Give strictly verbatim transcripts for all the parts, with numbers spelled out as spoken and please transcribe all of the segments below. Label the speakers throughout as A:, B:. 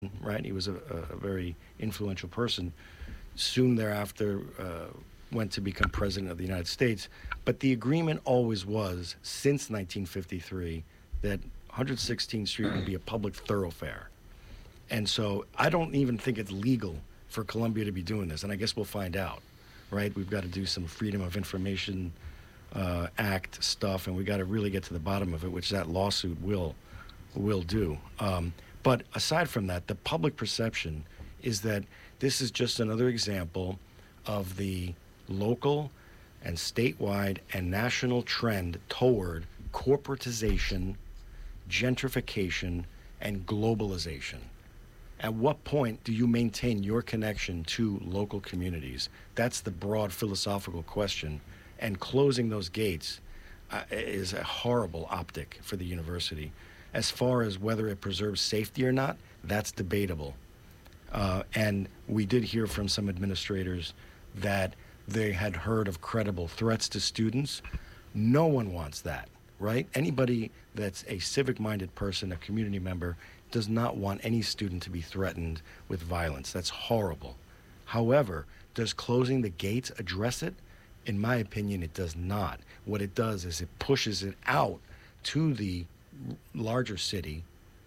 A: right? He was a, a very influential person. Soon thereafter, uh, went to become president of the United States. But the agreement always was, since nineteen fifty-three, that one hundred sixteenth Street would be a public thoroughfare. And so I don't even think it's legal for Columbia to be doing this. And I guess we'll find out, right? We've got to do some Freedom of Information uh, Act stuff, and we got to really get to the bottom of it, which that lawsuit will will do. Um, but aside from that, the public perception is that this is just another example of the local and statewide and national trend toward corporatization, gentrification, and globalization. At what point do you maintain your connection to local communities? That's the broad philosophical question. And closing those gates uh, is a horrible optic for the university. As far as whether it preserves safety or not, that's debatable. Uh, and we did hear from some administrators that they had heard of credible threats to students. No one wants that, right? Anybody that's a civic-minded person, a community member, does not want any student to be threatened with violence. That's horrible. However, does closing the gates address it? In my opinion, it does not. What it does is it pushes it out to the larger city,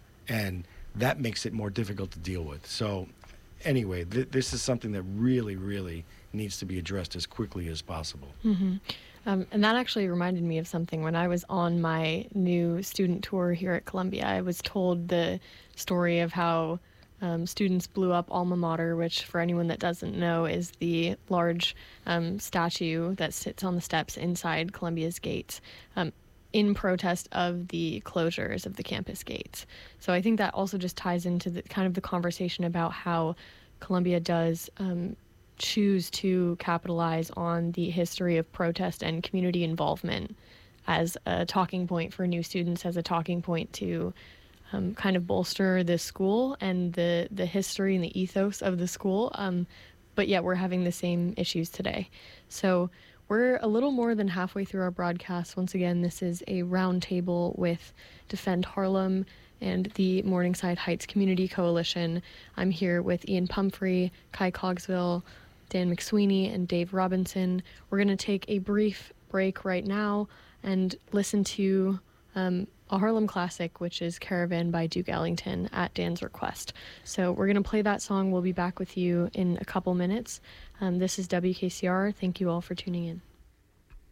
A: and that makes it more difficult to deal with. So anyway, th- this is something that really, really needs to be addressed as quickly as possible.
B: Mm-hmm. Um, and that actually reminded me of something. When I was on my new student tour here at Columbia, I was told the story of how um, students blew up Alma Mater, which, for anyone that doesn't know, is the large um, statue that sits on the steps inside Columbia's gates, um, in protest of the closures of the campus gates. So I think that also just ties into the kind of the conversation about how Columbia does um, choose to capitalize on the history of protest and community involvement as a talking point for new students, as a talking point to um, kind of bolster the school and the, the history and the ethos of the school. Um, but yet we're having the same issues today. So we're a little more than halfway through our broadcast. Once again, this is a roundtable with Defend Harlem and the Morningside Heights Community Coalition. I'm here with Ian Pumphrey, Kai Cogsville, Dan McSweeney, and Dave Robinson. We're going to take a brief break right now and listen to um, a Harlem classic, which is Caravan by Duke Ellington, at Dan's request. So we're going to play that song. We'll be back with you in a couple minutes. Um, this is W K C R. Thank you all for tuning in.